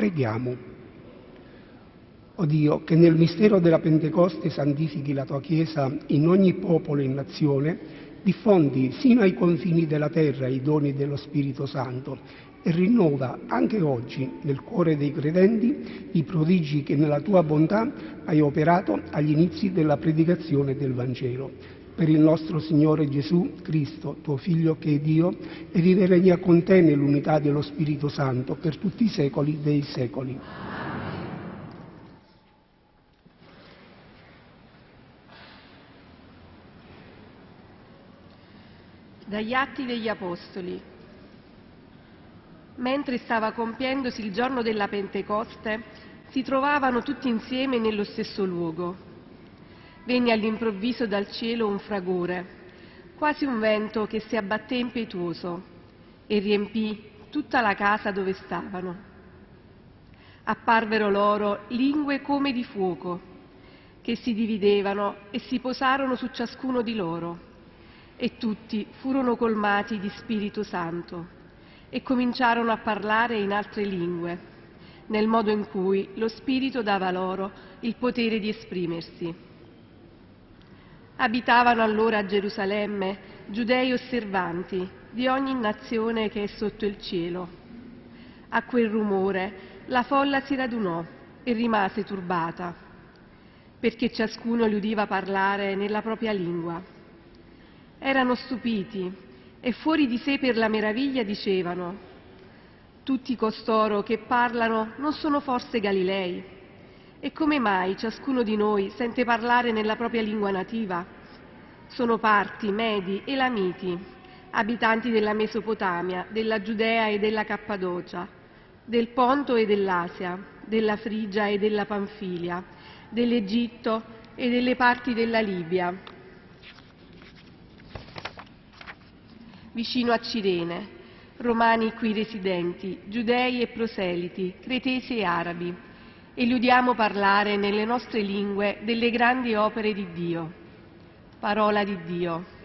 Preghiamo. O Dio, che nel mistero della Pentecoste santifichi la tua Chiesa in ogni popolo e nazione, diffondi sino ai confini della terra i doni dello Spirito Santo e rinnova anche oggi nel cuore dei credenti i prodigi che nella tua bontà hai operato agli inizi della predicazione del Vangelo. Per il nostro Signore Gesù Cristo, tuo Figlio che è Dio, e vive e regna con te nell'unità dello Spirito Santo per tutti i secoli dei secoli. Dagli Atti degli Apostoli. Mentre stava compiendosi il giorno della Pentecoste, si trovavano tutti insieme nello stesso luogo. Venne all'improvviso dal cielo un fragore, quasi un vento che si abbatté impetuoso e riempì tutta la casa dove stavano. Apparvero loro lingue come di fuoco, che si dividevano e si posarono su ciascuno di loro. E tutti furono colmati di Spirito Santo e cominciarono a parlare in altre lingue, nel modo in cui lo Spirito dava loro il potere di esprimersi. Abitavano allora a Gerusalemme giudei osservanti di ogni nazione che è sotto il cielo. A quel rumore la folla si radunò e rimase turbata, perché ciascuno li udiva parlare nella propria lingua. Erano stupiti e fuori di sé per la meraviglia dicevano: tutti costoro che parlano non sono forse Galilei? E come mai ciascuno di noi sente parlare nella propria lingua nativa? Sono Parti, Medi, Elamiti, abitanti della Mesopotamia, della Giudea e della Cappadocia, del Ponto e dell'Asia, della Frigia e della Panfilia, dell'Egitto e delle parti della Libia, vicino a Cirene, romani qui residenti, giudei e proseliti, cretesi e arabi, e li udiamo parlare nelle nostre lingue delle grandi opere di Dio. Parola di Dio.